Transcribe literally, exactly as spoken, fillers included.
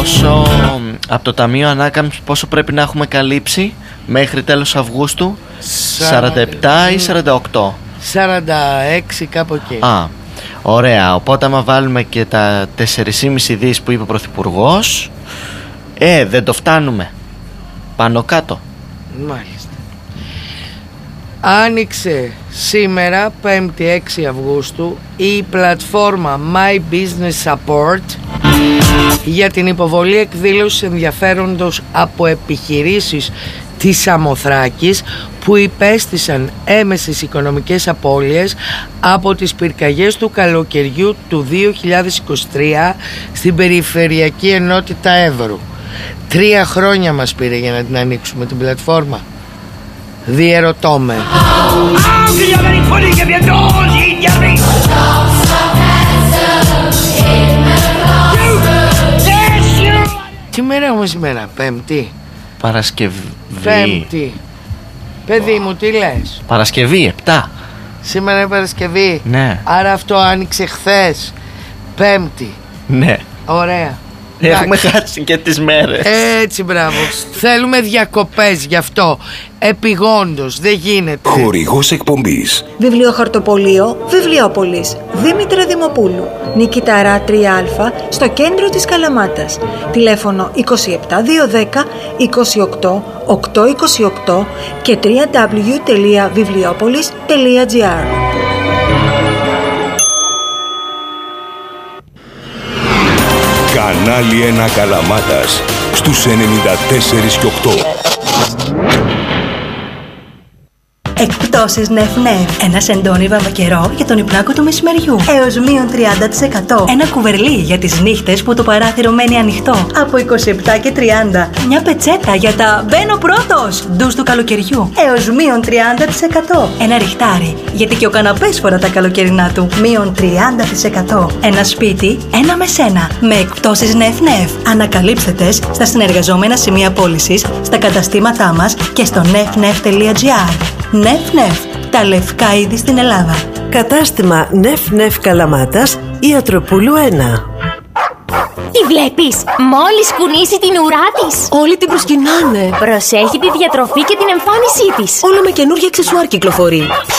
πόσο από το Ταμείο Ανάκαμψης πόσο πρέπει να έχουμε καλύψει μέχρι τέλος Αυγούστου? σαράντα επτά ή σαράντα οκτώ? σαράντα έξι, κάπου εκεί. Α, ωραία. Οπότε άμα βάλουμε και τα τέσσερα κόμμα πέντε δις που είπε ο Πρωθυπουργός, ε, δεν το φτάνουμε πάνω κάτω. Μάλιστα. Άνοιξε σήμερα, πέμπτη έξι Αυγούστου, η πλατφόρμα My Business Support για την υποβολή εκδήλωσης ενδιαφέροντος από επιχειρήσεις της Σαμοθράκης που υπέστησαν έμεσες οικονομικές απώλειες από τις πυρκαγιές του καλοκαιριού του δύο χιλιάδες είκοσι τρία στην Περιφερειακή Ενότητα Εύρου. Τρία χρόνια μας πήρε για να την ανοίξουμε την πλατφόρμα. Διερωτώ με. Τι μέρα όμως σήμερα, Πέμπτη? Παρασκευή. Πέμπτη. Παιδί μου, τι λες? Παρασκευή, επτά. Σήμερα είναι Παρασκευή. Ναι. Άρα αυτό άνοιξε χθες, Πέμπτη. Ναι. Ωραία. Έχουμε χάσει και τις μέρες. Έτσι, μπράβο. Θέλουμε διακοπές γι' αυτό. Επιγόντως, δεν γίνεται. Χορηγός εκπομπής. Βιβλιοχαρτοπωλείο Βιβλιόπολης. Δήμητρα Δημοπούλου. Νικηταρά τρία Α στο κέντρο της Καλαμάτας. Τηλέφωνο είκοσι επτά διακόσια δέκα είκοσι οκτώ οκτακόσια είκοσι οκτώ και double-u double-u double-u τελεία βιβλιόπολης τελεία τζι άρ. Κανάλι ένα Καλαμάτας στους ενενήντα τέσσερα και οκτώ. Εκπτώσεις νεφ νεφ. Ένα σεντόνι βαμβακερό για τον υπνάκο του μεσημεριού. Έως μείον τριάντα τοις εκατό. Ένα κουβερλί για τις νύχτες που το παράθυρο μένει ανοιχτό. Από είκοσι επτά και τριάντα. Μια πετσέτα για τα μπαίνω πρώτος ντους του καλοκαιριού. Έως μείον τριάντα τοις εκατό. Ένα ριχτάρι, γιατί και ο καναπές φορά τα καλοκαιρινά του. Μείον τριάντα τοις εκατό. Ένα σπίτι, ένα με σένα. Με εκπτώσεις νεφ νεφ. Ανακαλύψτε τες στα συνεργαζόμενα σημεία πώλησης, στα καταστήματά μας και στο νεφ νεφ τελεία τζι άρ. Νεφ Νεφ, τα λευκά είδη στην Ελλάδα. Κατάστημα Νεφ Νεφ Καλαμάτας, Ιατροπούλου ένα. Τι βλέπεις? Μόλις κουνήσει την ουρά της, Όλοι την προσκυνάνε. προσέχει τη διατροφή και την εμφάνισή της. Όλο με καινούργια αξεσουάρ κυκλοφορεί.